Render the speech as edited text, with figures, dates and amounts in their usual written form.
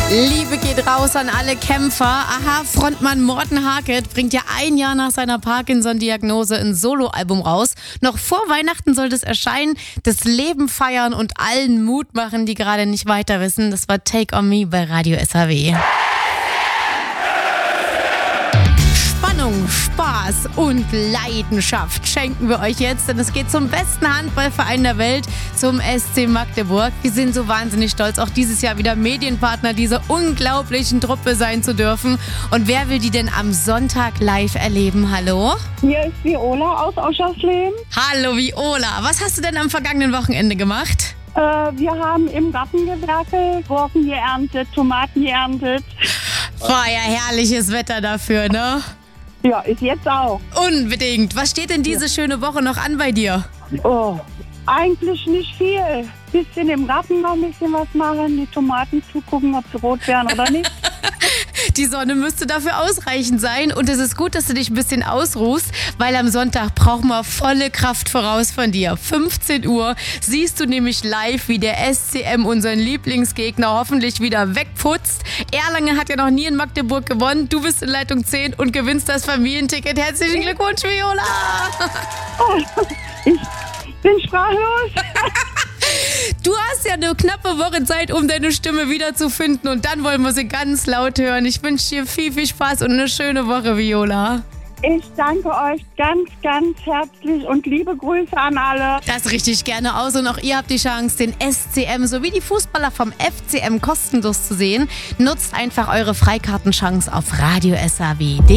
Liebe geht raus an alle Kämpfer. Aha, Frontmann Morten Harket bringt ja ein Jahr nach seiner Parkinson-Diagnose ein Soloalbum raus. Noch vor Weihnachten soll das erscheinen. Das Leben feiern und allen Mut machen, die gerade nicht weiter wissen. Das war Take On Me bei Radio SAW. Spannung, Spaß und Leidenschaft schenken wir euch jetzt, denn es geht zum besten Handballverein der Welt, zum SC Magdeburg. Wir sind so wahnsinnig stolz, auch dieses Jahr wieder Medienpartner dieser unglaublichen Truppe sein zu dürfen. Und wer will die denn am Sonntag live erleben? Hallo? Hier ist Viola aus Oschersleben. Hallo Viola, was hast du denn am vergangenen Wochenende gemacht? Wir haben im Garten gewerkelt, Gurken geerntet, Tomaten geerntet. War ja herrliches Wetter dafür, ne? Ja, ist jetzt auch. Unbedingt. Was steht denn diese schöne Woche noch an bei dir? Oh, eigentlich nicht viel. Bisschen im Garten noch ein bisschen was machen, die Tomaten zugucken, ob sie rot werden oder nicht. Die Sonne müsste dafür ausreichend sein und es ist gut, dass du dich ein bisschen ausruhst, weil am Sonntag brauchen wir volle Kraft voraus von dir. 15 Uhr siehst du nämlich live, wie der SCM unseren Lieblingsgegner hoffentlich wieder wegputzt. Erlangen hat ja noch nie in Magdeburg gewonnen. Du bist in Leitung 10 und gewinnst das Familienticket. Herzlichen Glückwunsch, Viola! Oh, ich bin sprachlos. Du hast ja eine knappe Woche Zeit, um deine Stimme wiederzufinden und dann wollen wir sie ganz laut hören. Ich wünsche dir viel, viel Spaß und eine schöne Woche, Viola. Ich danke euch ganz, ganz herzlich und liebe Grüße an alle. Das richte ich gerne aus und auch ihr habt die Chance, den SCM sowie die Fußballer vom FCM kostenlos zu sehen. Nutzt einfach eure Freikartenchance auf Radio SAW.